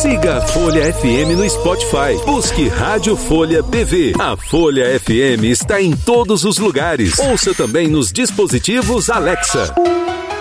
Siga a Folha FM no Spotify. Busque Rádio Folha PV. A Folha FM está em todos os lugares. Ouça também nos dispositivos Alexa.